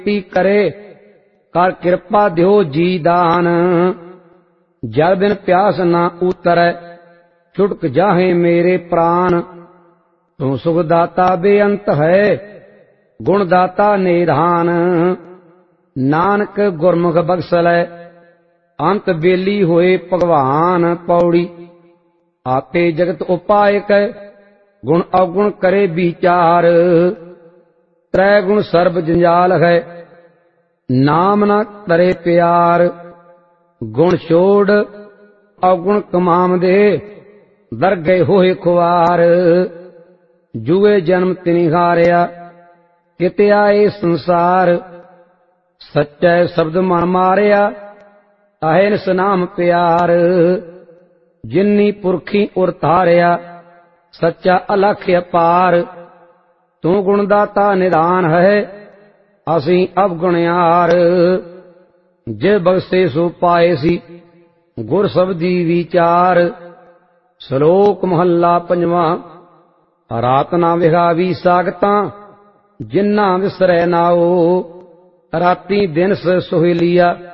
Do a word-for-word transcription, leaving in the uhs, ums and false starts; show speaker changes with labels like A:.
A: ਬੇਨਤੀ ਕਰੇ, ਕਰ ਕਿਰਪਾ ਦਿਓ ਜੀ ਦਾਨ। ਜਲ ਬਿਨ ਪਿਆਸ ਨਾ ਉਤਰੈ, ਛੁਟਕ ਜਾਹੇ ਮੇਰੇ ਪ੍ਰਾਨ। ਤੂੰ ਸੁਖ ਦਾਤਾ ਬੇਅੰਤ ਹੈ, ਗੁਣ ਦਾਤਾ ਨਿਧਾਨ। ਨਾਨਕ ਗੁਰਮੁਖ ਬਖਸ਼ਲੈ, ਅੰਤ ਬੇਲੀ ਹੋਏ ਭਗਵਾਨ। ਪੌੜੀ ਆਪੇ ਜਗਤ ਉਪਾਇਕ, ਗੁਣ ਔਗੁਣ ਕਰੇ ਵਿਚਾਰ। ਤ੍ਰੈ ਗੁਣ ਸਰਬ ਜੰਜਾਲ ਹੈ, ਨਾਮ ਨਾ ਤਰੇ ਪਿਆਰ। ਗੁਣ ਛੋੜ ਔਗੁਣ ਕਮਾਵਦੇ, ਦਰ ਗਏ ਹੋਏ ਖੁਆਰ। ਜੂਏ ਜਨਮ ਤਿਨਿ ਹਾਰਿਆ, ਕਿਤੇ ਆਏ ਸੰਸਾਰ। ਸੱਚੈ ਸ਼ਬਦ ਮਨ ਮਾਰਿਆ, ਅਹੈਨਿਸ ਨਾਮ ਪਿਆਰ। ਜਿਨੀ ਪੁਰਖੀ ਉਰ ਧਾਰਿਆ, ਸੱਚਾ ਅਲਖ ਅਪਾਰ। ਤੂੰ ਗੁਣ ਦਾਤਾ ਨਿਧਾਨ ਹੈ, ਅਸੀਂ ਅਵਗੁਣਿਆਰ। ਜੇ ਬਖਸ਼ੇ ਸੋ ਪਾਏ ਸੀ, ਗੁਰ ਸਬਦੀ ਵਿਚਾਰ। ਸ਼ਲੋਕ ਮਹੱਲਾ ਪੰਜਵਾਂ। ਰਾਤ ਨਾ ਵਿਹਾਵੀ ਸਾਗਤਾਂ, ਜਿਨ੍ਹਾਂ ਵਿਸਰੈ ਨਾਓ। ਰਾਤੀ ਦਿਨ ਸ ਸੋਹਿਲੀਆ,